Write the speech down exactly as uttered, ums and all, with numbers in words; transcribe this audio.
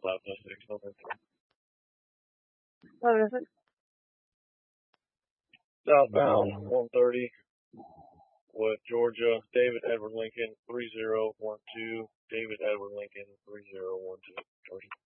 five five six. Okay. What is it? Southbound one thirty with Georgia, David Edward Lincoln three zero one two.